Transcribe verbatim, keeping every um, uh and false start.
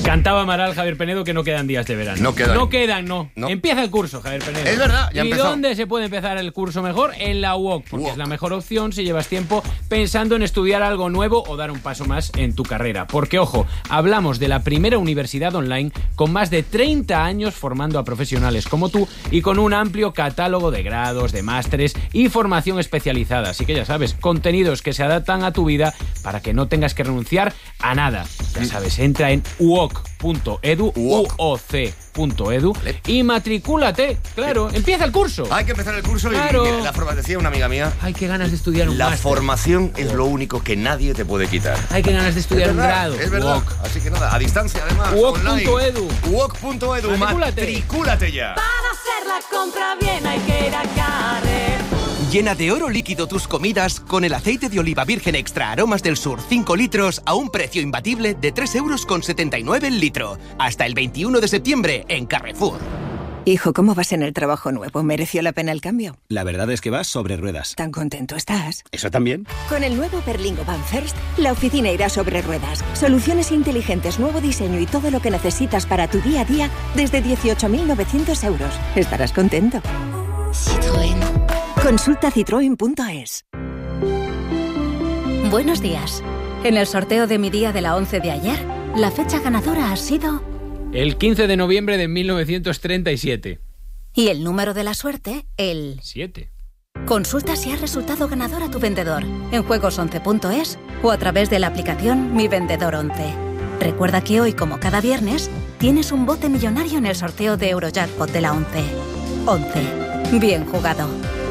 Cantaba Amaral, Javier Penedo, que no quedan días de verano. No quedan. No quedan, no. no. Empieza el curso, Javier Penedo. Es verdad, ya ¿Y empezó. dónde se puede empezar el curso mejor? En la U O C, porque U O C. es la mejor opción si llevas tiempo pensando en estudiar algo nuevo o dar un paso más en tu carrera. Porque, ojo, hablamos de la primera universidad online con más de treinta años formando a profesionales como tú y con un amplio catálogo de grados, de másteres y formación especializada. Así que ya sabes, contenidos que se adaptan a tu vida para que no tengas que renunciar a nada. Ya sabes, entra en u o c punto e d u, u o c punto e d u y matricúlate. Claro, empieza el curso. Hay que empezar el curso y Claro. y la formación, decía una amiga mía, Ay, qué ganas de estudiar un la máster. formación es lo único que nadie te puede quitar. Ay, qué ganas de estudiar es un verdad, grado. es verdad. U O C. Así que nada, a distancia además. u o c online. punto e d u. u o c punto e d u. Matricúlate. Matricúlate ya. Para hacer la compra bien hay que ir a Carrefour. Llena de oro líquido tus comidas con el aceite de oliva virgen extra aromas del sur cinco litros a un precio imbatible de tres euros con setenta y nueve el litro. Hasta el veintiuno de septiembre en Carrefour. Hijo, ¿cómo vas en el trabajo nuevo? ¿Mereció la pena el cambio? La verdad es que vas sobre ruedas. ¿Tan contento estás? ¿Eso también? Con el nuevo Berlingo Van First, la oficina irá sobre ruedas. Soluciones inteligentes, nuevo diseño y todo lo que necesitas para tu día a día desde dieciocho mil novecientos euros. Estarás contento. Citroën. Consulta citroen punto es. Buenos días. En el sorteo de mi día de la once de ayer, la fecha ganadora ha sido... El quince de noviembre de mil novecientos treinta y siete. Y el número de la suerte, el... siete. Consulta si has resultado ganador a tu vendedor en juegos once punto es o a través de la aplicación Mi Vendedor once. Recuerda que hoy, como cada viernes, tienes un bote millonario en el sorteo de Eurojackpot de la once. once. Bien jugado.